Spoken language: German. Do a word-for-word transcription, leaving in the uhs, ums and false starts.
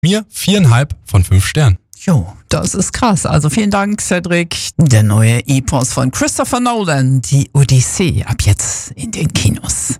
Mir viereinhalb von fünf Sternen. Jo, das ist krass. Also vielen Dank, Cedric. Der neue Epos von Christopher Nolan, die Odyssee, ab jetzt in den Kinos.